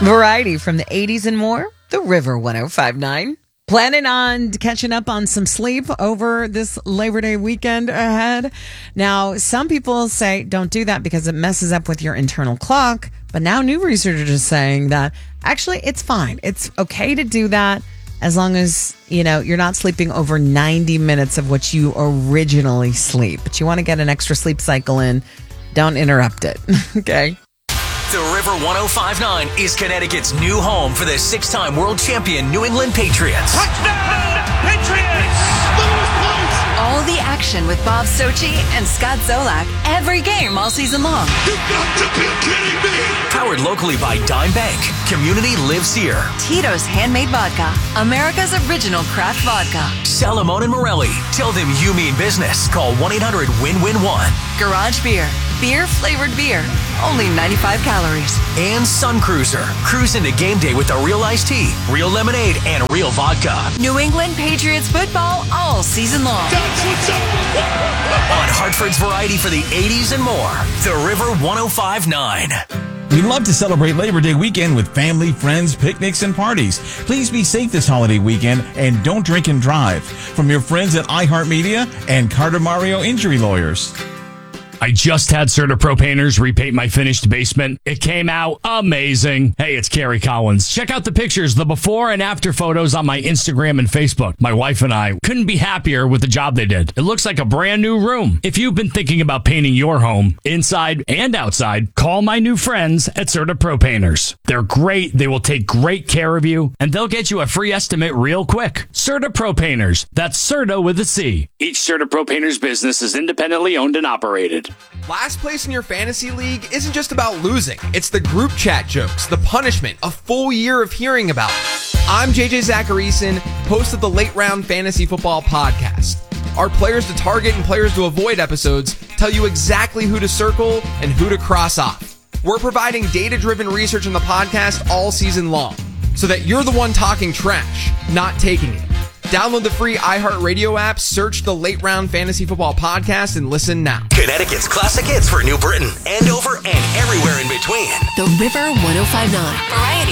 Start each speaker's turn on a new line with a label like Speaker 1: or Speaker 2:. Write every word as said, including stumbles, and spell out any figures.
Speaker 1: Variety from the eighties and more, the River one oh five nine. Planning on catching up on some sleep over this Labor Day weekend ahead. Now, some people say don't do that because it messes up with your internal clock. But now new researchers are saying that actually it's fine. It's okay to do that as long as, you know, you're not sleeping over ninety minutes of what you originally sleep. But you want to get an extra sleep cycle in. Don't interrupt it. Okay.
Speaker 2: The River one oh five nine is Connecticut's new home for the six-time world champion New England Patriots.
Speaker 3: Touchdown, Patriots!
Speaker 4: All the action with Bob Sochi and Scott Zolak every game all season long.
Speaker 3: You've got to be kidding me!
Speaker 2: Powered locally by Dime Bank. Community lives here.
Speaker 4: Tito's Handmade Vodka, America's original craft vodka.
Speaker 2: Salamone and Morelli. Tell them you mean business. Call one eight hundred win win one.
Speaker 4: Garage Beer, beer-flavored beer, only ninety-five calories.
Speaker 2: And Sun Cruiser. Cruise into game day with a real iced tea, real lemonade, and real vodka.
Speaker 4: New England Patriots football all season long.
Speaker 3: That's what's up!
Speaker 2: On Hartford's Variety for the eighties and more. The River one oh five nine.
Speaker 5: We love to celebrate Labor Day weekend with family, friends, picnics, and parties. Please be safe this holiday weekend and don't drink and drive. From your friends at iHeartMedia and Carter Mario Injury Lawyers.
Speaker 6: I just had Certapro Painters repaint my finished basement. It came out amazing. Hey, it's Kerry Collins. Check out the pictures, the before and after photos on my Instagram and Facebook. My wife and I couldn't be happier with the job they did. It looks like a brand new room. If you've been thinking about painting your home, inside and outside, call my new friends at Certapro Painters. They're great. They will take great care of you, and they'll get you a free estimate real quick. Certapro Painters. That's Certa with a C. Each Certapro Painters business is independently owned and operated.
Speaker 7: Last place in your fantasy league isn't just about losing. It's the group chat jokes, the punishment, a full year of hearing about it. I'm J J Zacharyson, host of the Late Round Fantasy Football Podcast. Our players to target and players to avoid episodes tell you exactly who to circle and who to cross off. We're providing data-driven research on the podcast all season long, so that you're the one talking trash, not taking it. Download the free iHeartRadio app, search the Late Round Fantasy Football Podcast, and listen now.
Speaker 2: Connecticut's classic hits for New Britain, Andover, and everywhere in between.
Speaker 4: The River one oh five nine. Variety